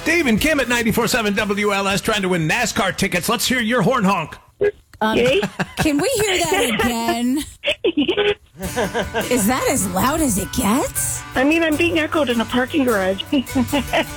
Steve and Kim at 94.7 WLS trying to win NASCAR tickets. Let's hear your horn honk. Can we hear that again? Is that as loud as it gets? I mean, I'm being echoed in a parking garage.